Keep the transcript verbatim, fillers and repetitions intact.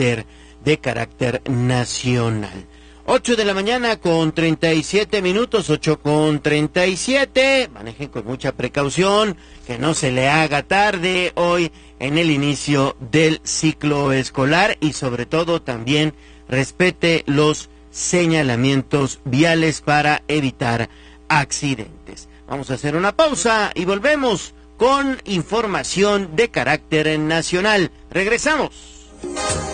carácter, de carácter nacional. Ocho de la mañana con treinta y siete minutos, ocho con treinta y siete. Manejen con mucha precaución, que no se le haga tarde hoy en el inicio del ciclo escolar y sobre todo también respete los señalamientos viales para evitar accidentes. Vamos a hacer una pausa y volvemos con información de carácter nacional. Regresamos.